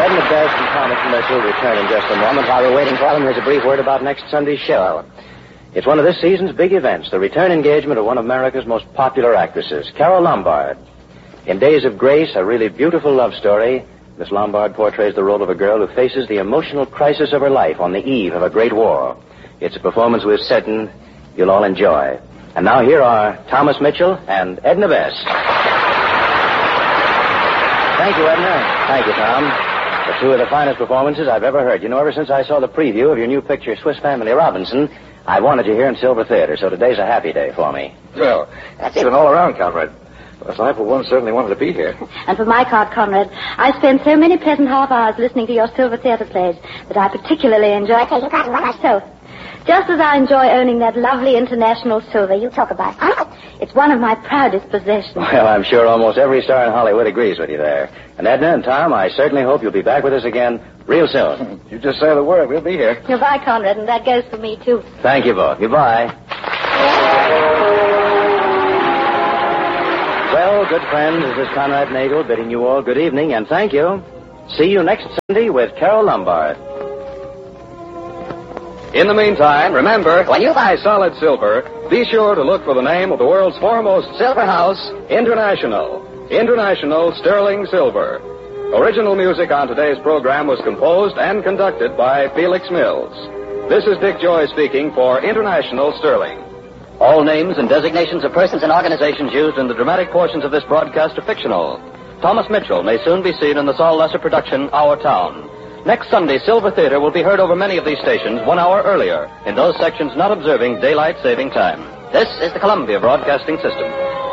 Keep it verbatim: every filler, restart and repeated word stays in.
Edna Best and Thomas Mitchell return in just a moment. While we're waiting for them, here's a brief word about next Sunday's show. It's one of this season's big events, the return engagement of one of America's most popular actresses, Carole Lombard. In Days of Grace, a really beautiful love story, Miss Lombard portrays the role of a girl who faces the emotional crisis of her life on the eve of a great war. It's a performance we're certain you'll all enjoy. And now here are Thomas Mitchell and Edna Best. Thank you, Edna. Thank you, Tom. The two of the finest performances I've ever heard. You know, ever since I saw the preview of your new picture, Swiss Family Robinson, I wanted you here in Silver Theater, so today's a happy day for me. Well, that's even all around, Conrad. Well, I, for one, certainly wanted to be here. And for my part, Conrad, I spent so many pleasant half hours listening to your Silver Theater plays that I particularly enjoy taking part in one myself. Just as I enjoy owning that lovely international silver you talk about. It's one of my proudest possessions. Well, I'm sure almost every star in Hollywood agrees with you there. And Edna and Tom, I certainly hope you'll be back with us again real soon. You just say the word. We'll be here. Goodbye, Conrad, and that goes for me, too. Thank you both. Goodbye. Well, good friends, this is Conrad Nagel bidding you all good evening and thank you. See you next Sunday with Carole Lombard. In the meantime, remember, when you buy solid silver, be sure to look for the name of the world's foremost silver house, International. International Sterling Silver. Original music on today's program was composed and conducted by Felix Mills. This is Dick Joy speaking for International Sterling. All names and designations of persons and organizations used in the dramatic portions of this broadcast are fictional. Thomas Mitchell may soon be seen in the Saul Lesser production, Our Town. Next Sunday, Silver Theater will be heard over many of these stations one hour earlier in those sections not observing daylight saving time. This is the Columbia Broadcasting System.